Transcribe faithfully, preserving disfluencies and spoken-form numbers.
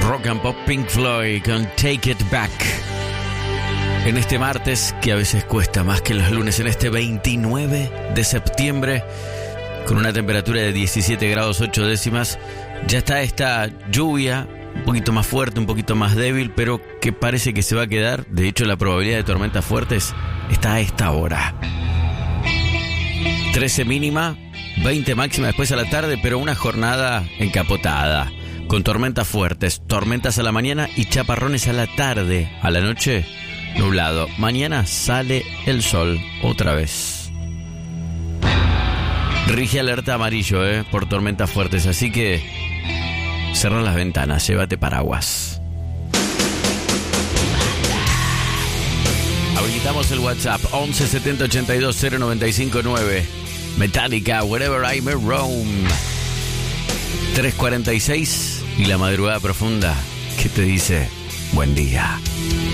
Rock and Pop Pink Floyd con Take It Back. En este martes, que a veces cuesta más que los lunes, en este veintinueve de septiembre, con una temperatura de diecisiete grados ocho décimas, ya está esta lluvia, un poquito más fuerte, un poquito más débil, pero que parece que se va a quedar. De hecho, la probabilidad de tormentas fuertes está a esta hora. trece mínima, veinte máxima después a la tarde, pero una jornada encapotada, con tormentas fuertes, tormentas a la mañana y chaparrones a la tarde. A la noche, nublado. Mañana sale el sol otra vez. Rige alerta amarillo, eh, por tormentas fuertes, así que cerrá las ventanas, llévate paraguas. Habilitamos el WhatsApp once setenta ochenta y dos cero noventa y cinco nueve. Metallica, Wherever I May Roam. tres cuarenta y seis y la madrugada profunda que te dice buen día.